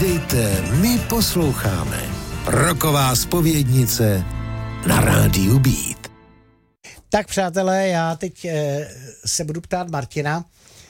Vítejte, my posloucháme. Rocková zpovědnice na rádiu Beat. Tak přátelé, já teď se budu ptát Martina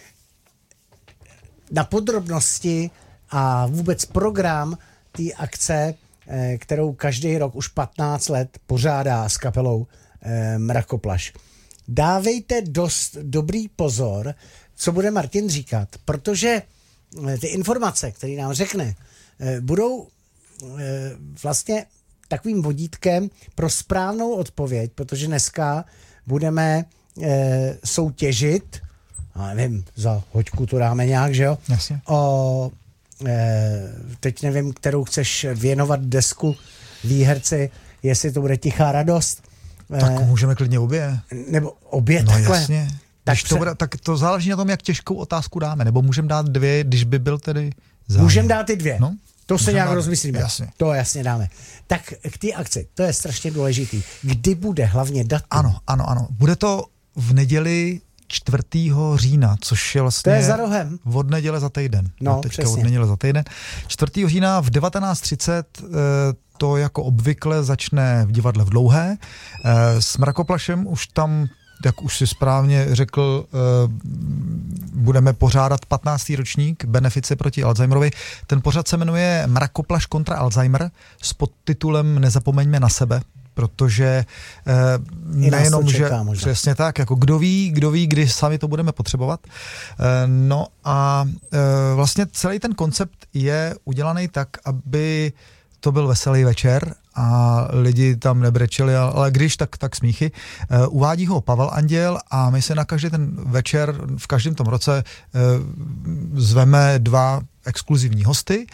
na podrobnosti a vůbec program té akce, kterou každý rok už 15 let pořádá s kapelou Mrakoplaš. Dávejte dost dobrý pozor, co bude Martin říkat, protože ty informace, které nám řekne, budou vlastně takovým vodítkem pro správnou odpověď, protože dneska budeme soutěžit, nevím, za hoďku to dáme nějak, že jo? Jasně. Teď nevím, kterou chceš věnovat desku výherci, jestli to bude Tichá radost. Tak můžeme klidně obě. Nebo obě, no takhle. Jasně. Tak to záleží na tom, jak těžkou otázku dáme, nebo můžeme dát dvě, když by byl tedy zájem. Můžeme dát i dvě. No? To se nějak rozmyslíme. Jasně. To jasně dáme. Tak k té akci, to je strašně důležitý. Kdy bude hlavně datum? Ano. Bude to v neděli 4. října, což je vlastně... To je za rohem. Od neděle za týden. No, teďka přesně. od neděle za týden. 4. října v 19:30 to jako obvykle začne v divadle v Dlouhé. S Mrakoplašem už tam, jak už si správně řekl, budeme pořádat 15. ročník benefice proti Alzheimerovi. Ten pořad se jmenuje Mrakoplaš kontra Alzheimer s podtitulem Nezapomeňme na sebe, protože nejenom, že přesně tak, jako kdo ví, kdy sami to budeme potřebovat. No a vlastně celý ten koncept je udělaný tak, aby to byl veselý večer a lidi tam nebrečeli, ale když, tak smíchy. Uvádí ho Pavel Anděl a my se na každý ten večer, v každém tom roce zveme 2 exkluzivní hosty.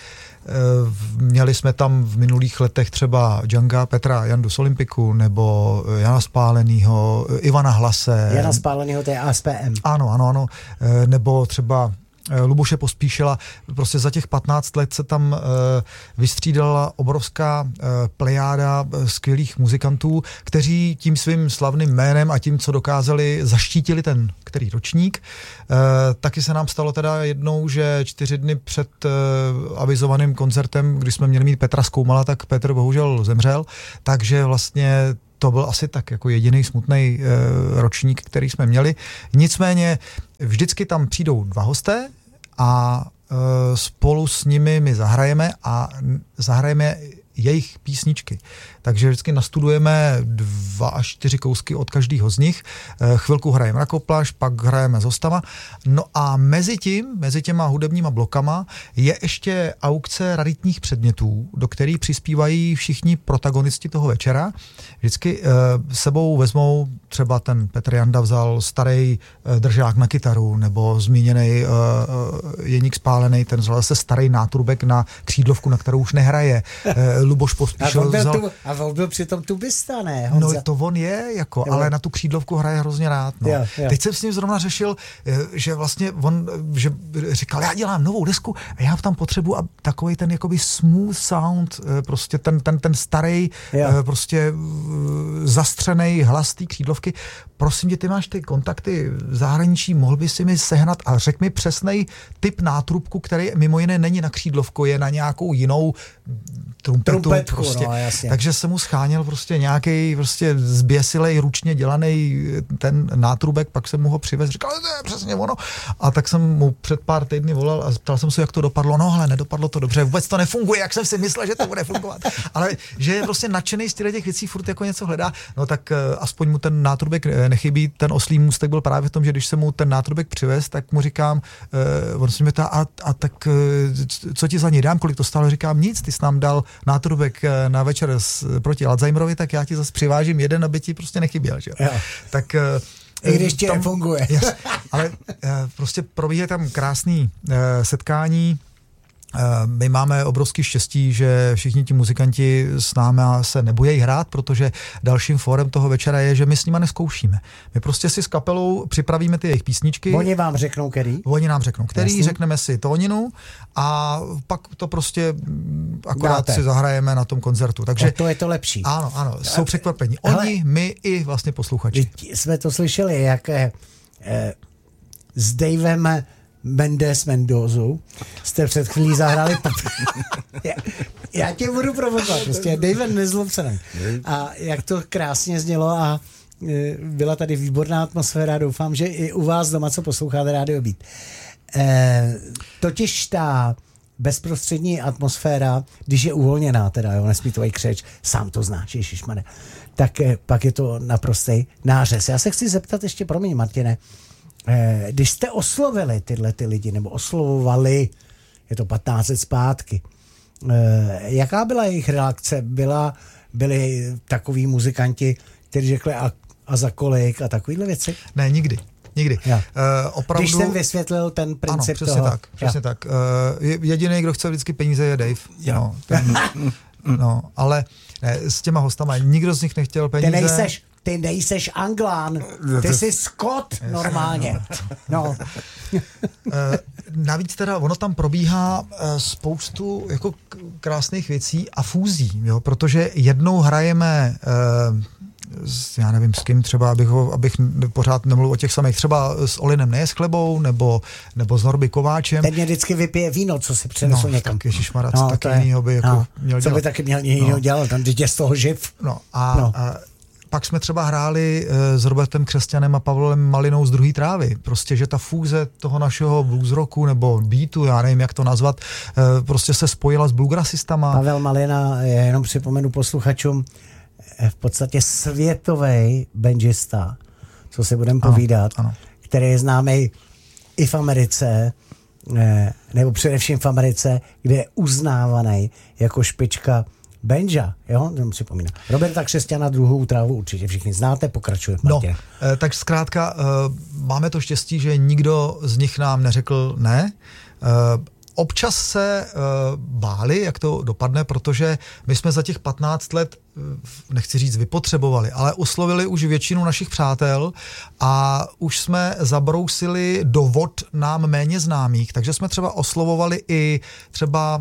Měli jsme tam v minulých letech třeba Džanga Petra Jandu z Olympiku, nebo Jana Spálenýho, Ivana Hlase. Jana Spálenýho, to je ASPM. Ano. Nebo třeba Luboše Pospíšila. Prostě za těch 15 let se tam vystřídala obrovská plejáda skvělých muzikantů, kteří tím svým slavným jménem a tím, co dokázali, zaštítili ten který ročník. Taky se nám stalo teda jednou, že 4 dny před avizovaným koncertem, když jsme měli mít Petra Skoumala, tak Petr bohužel zemřel, takže vlastně to byl asi tak jako jediný smutný ročník, který jsme měli. Nicméně vždycky tam přijdou 2 hosté a spolu s nimi my zahrajeme jejich písničky. Takže vždycky nastudujeme 2 až 4 kousky od každého z nich. Chvilku hrajeme Mrakoplaš, pak hrajeme Zostava. No a mezi těma hudebníma blokama je ještě aukce raritních předmětů, do kterých přispívají všichni protagonisti toho večera. Vždycky sebou vezmou, třeba ten Petr Janda vzal starý držák na kytaru, nebo zmíněný Jeník Spálený, ten vzal se starý nátrubek na křídlovku, na kterou už nehraje. Luboš Pospíšil vzal... A on byl přitom tubista, ne? No to on je, jako, ale na tu křídlovku hraje hrozně rád. No. Jo. Teď jsem s ním zrovna řešil, že vlastně že říkal, já dělám novou desku a já tam potřebuji takovej ten jakoby smooth sound, prostě ten starý, prostě zastřenej hlas té křídlovky. Prosím tě, ty máš ty kontakty v zahraničí, mohl by si mi sehnat a řek mi přesnej typ nátrubku, který mimo jiné není na křídlovku, je na nějakou jinou trumpetku prostě. No, jasně. Takže jsem mu scháněl prostě nějaký prostě zběsilej, ručně dělaný ten nátrubek, pak jsem mu ho přivez, říkal, to je přesně ono. A tak jsem mu před pár týdny volal a ptal jsem se, jak to dopadlo. No, ale nedopadlo to dobře, vůbec to nefunguje, jak jsem si myslel, že to bude fungovat. Ale že je prostě nadšený z těch věcí, furt jako něco hledá, no tak aspoň mu ten nátrubek nechybí. Ten oslý můstek byl právě v tom, že když jsem mu ten nátrubek přivez, tak mu říkám, on se mě ptá, a tak co ti za něj dám, kolik to stálo? Říkám, nic, ty jsi nám dal nátrubek na večer proti Alzheimerovi, tak já ti zase přivážím jeden, aby ti prostě nechyběl. Že? Tak i když ti nefunguje. Ale prostě probíhá tam krásný setkání. My máme obrovský štěstí, že všichni ti muzikanti s námi se nebojí hrát, protože dalším fórem toho večera je, že my s nima neskoušíme. My prostě si s kapelou připravíme ty jejich písničky. Oni vám řeknou, který? Oni nám řeknou, který, jasný. Řekneme si tóninu a pak to prostě akorát si zahrajeme na tom koncertu. Takže to je to lepší. Ano, jsou překvapení. Oni, my i vlastně posluchači. Jsme to slyšeli, jak s Davem Mendozu jste před chvílí zahráli já tě budu provokovat, prostě David, nezlob se na mě. A jak to krásně znělo a byla tady výborná atmosféra, doufám, že i u vás doma, co posloucháte Radio Beat. Totiž ta bezprostřední atmosféra, když je uvolněná, teda jo, nesmí to křeč, sám to znáš, ježišmane, tak pak je to naprostý nářez. Já se chci zeptat ještě, promiň Martine, když jste oslovili tyhle ty lidi, nebo oslovovali, je to 15 let zpátky, jaká byla jejich reakce? Byli takoví muzikanti, kteří řekli a za kolik a takovýhle věci? Ne, nikdy. Opravdu... Když jsem vysvětlil ten princip ano, přesně toho. Přesně tak. Jediný, kdo chce vždycky peníze, je Dave. Ale ne, s těma hostama nikdo z nich nechtěl peníze. Ty nejseš Anglán, ty jsi Skot normálně. No. Navíc teda ono tam probíhá spoustu jako krásných věcí a fúzí, jo? Protože jednou hrajeme já nevím s kým třeba, abych pořád nemluvil o těch samých, třeba s Olinem Nejeschlebou, nebo s Norby Kováčem. Ten mě vždycky vypije víno, co si přinesl někam. Tak ježišmarja, co taky jinýho by jako měl co dělat. by taky měl jinýho dělat, tam je z toho živ. A pak jsme třeba hráli s Robertem Křesťanem a Pavlem Malinou z Druhý trávy. Prostě, že ta fúze toho našeho blues rocku nebo beatu, já nevím, jak to nazvat, prostě se spojila s bluegrassistama. Pavel Malina, já jenom připomenu posluchačům, v podstatě světový banjista, co si budeme povídat, ano. Který je známý i v Americe, nebo především v Americe, kde je uznávaný jako špička banja, jo, jenom si pomínám. Roberta Křesťana, Druhou trávu určitě všichni znáte, pokračuje. Tak zkrátka máme to štěstí, že nikdo z nich nám neřekl ne. Občas se báli, jak to dopadne, protože my jsme za těch 15 let, nechci říct vypotřebovali, ale oslovili už většinu našich přátel a už jsme zabrousili do vod nám méně známých, takže jsme třeba oslovovali i třeba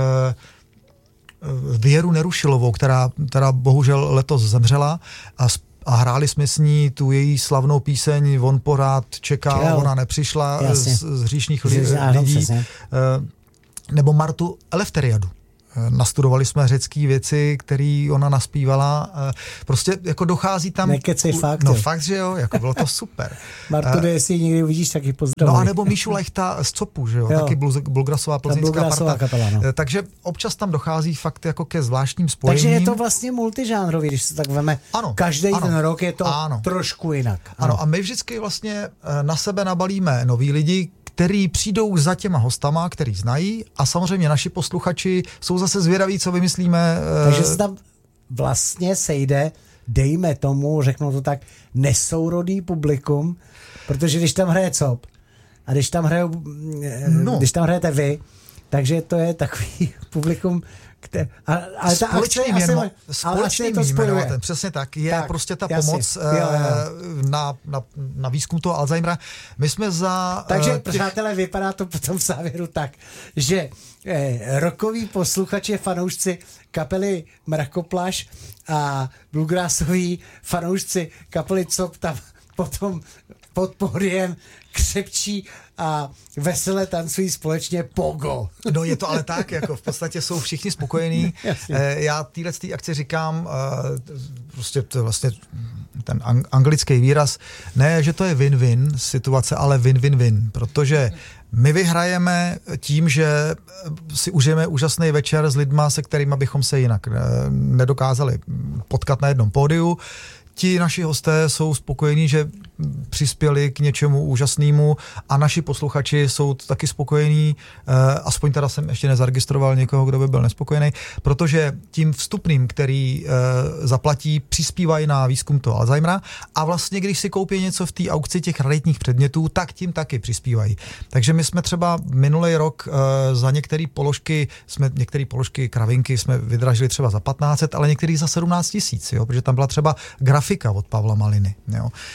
Věru Nerušilovou, která bohužel letos zemřela a hráli jsme s ní tu její slavnou píseň On pořád čekal, ona nepřišla z hříšných lidí. Nebo Martu Eleftheriadu. Nastudovali jsme řecký věci, který ona naspívala. Prostě jako dochází tam... Nekecej fakt. No fakt, že jo, jako bylo to super. Martu, jestli ji někdy uvidíš, tak ji pozdravuj. No a nebo Míšu Lechta z Copu, že jo, taky bluegrassová plzeňská parta. Kapela, no. Takže občas tam dochází fakt jako ke zvláštním spojením. Takže je to vlastně multižánrový, když se tak veme. Každý ten rok je to trošku jinak. Ano, a my vždycky vlastně na sebe nabalíme nový lidi, který přijdou za těma hostama, který znají, a samozřejmě naši posluchači jsou zase zvědaví, co vymyslíme. Takže se tam vlastně sejde, dejme tomu, řeknu to tak, nesourodý publikum, protože když tam hraje COP a když tam hrajete vy, takže to je takový publikum, společným jmenovatem, přesně tak, je tak, prostě ta pomoc na výzkum toho Alzheimera. My jsme Takže, přátelé, vypadá to potom v závěru tak, že rockoví posluchači, fanoušci kapely Mrakoplaš a bluegrassoví fanoušci kapely COP tam potom pod pódiem křepčí a vesele tancují společně pogo. No je to ale tak, jako v podstatě jsou všichni spokojení. Já této akci říkám, prostě to vlastně ten anglický výraz, ne, že to je win-win situace, ale win-win-win, protože my vyhrajeme tím, že si užijeme úžasný večer s lidma, se kterými bychom se jinak nedokázali potkat na jednom pódiu. Ti naši hosté jsou spokojení, že přispěli k něčemu úžasnému, a naši posluchači jsou taky spokojení, aspoň teda jsem ještě nezaregistroval někoho, kdo by byl nespokojený, protože tím vstupným, který zaplatí, přispívají na výzkum toho Alzheimera, a vlastně když si koupí něco v té aukci těch raritních předmětů, tak tím taky přispívají. Takže my jsme třeba minulý rok za některé položky kravinky jsme vydražili třeba za 1500, ale některý za 17 000, jo, protože tam byla třeba grafika od Pavla Maliny, jo, nebo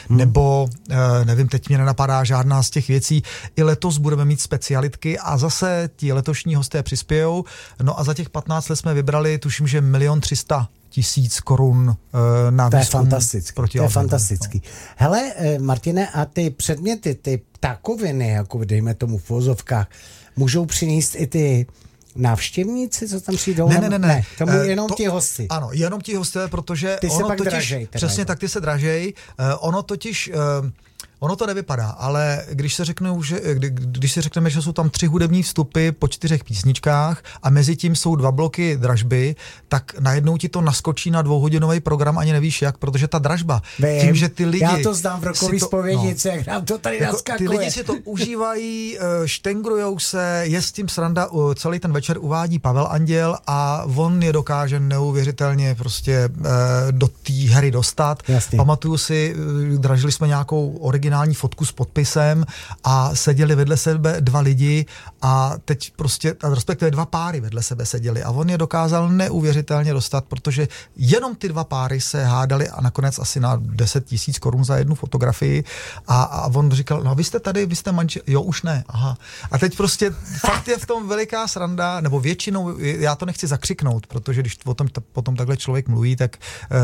nebo nevím, teď mě nenapadá žádná z těch věcí. I letos budeme mít specialitky a zase ti letošní hosté přispějou. No a za těch 15 let jsme vybrali, tuším, že 1 300 000 korun na výzkum proti To je Alzheimeru. fantastický. Hele, Martine, a ty předměty, ty ptákoviny, jako dejme tomu v uvozovkách, můžou přinést i ty návštěvníci, co tam přijdou? Ne. Tomu jenom ti hosti. Ano, jenom ti hosté, protože ty ono se pak totiž, dražej. Přesně tak, ty se dražej. Ono totiž... Ono to nevypadá, ale když se řekneme, že jsou tam 3 hudební vstupy po 4 písničkách a mezi tím jsou 2 bloky dražby, tak najednou ti to naskočí na 2hodinový program, ani nevíš jak, protože ta dražba, tím, že ty lidi... Já to znám v rokový zpovědnici, jak nám to tady jako naskakuje. Ty lidi si to užívají, štengrujou se, je s tím sranda, celý ten večer uvádí Pavel Anděl a on je dokáže neuvěřitelně prostě do té hry dostat. Jasně. Pamatuju si, dražili jsme nějakou originální fotku s podpisem a seděli vedle sebe 2 lidi a teď prostě, respektive 2 páry vedle sebe seděli a on je dokázal neuvěřitelně dostat, protože jenom ty 2 páry se hádali a nakonec asi na 10 000 korun za jednu fotografii a on říkal, no vy jste tady, vy jste manžel, jo už ne, aha. A teď prostě fakt je v tom veliká sranda, nebo většinou, já to nechci zakřiknout, protože když o tom potom takhle člověk mluví, tak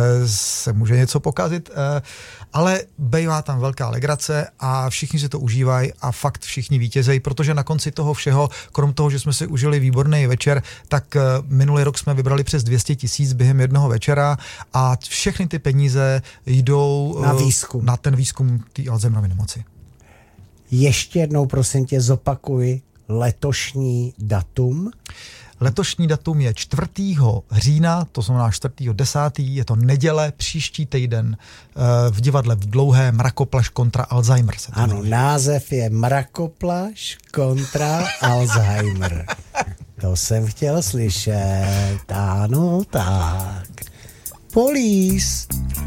se může něco pokazit, ale bývá tam velká legrace a všichni si to užívají a fakt všichni vítězejí, protože na konci toho všeho, krom toho, že jsme si užili výborný večer, tak minulý rok jsme vybrali přes 200 000 během jednoho večera a všechny ty peníze jdou na ten výzkum té Alzheimerovy nemoci. Ještě jednou, prosím tě, zopakuj letošní datum. Letošní datum je 4. října, to znamená 4.10., je to neděle, příští týden v divadle v Dlouhé Mrakoplaš kontra Alzheimer. Ano, název je Mrakoplaš kontra Alzheimer. To jsem chtěl slyšet, ano, tak. Police.